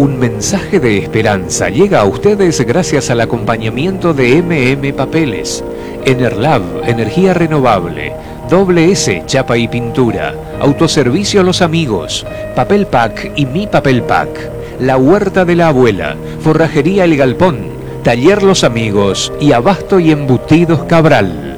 Un mensaje de esperanza llega a ustedes gracias al acompañamiento de MM Papeles, Enerlab, energía renovable, S chapa y pintura, Autoservicio Los Amigos, Papel Pack y Mi Papel Pack, La Huerta de la Abuela, Forrajería El Galpón, Taller Los Amigos y Abasto y Embutidos Cabral.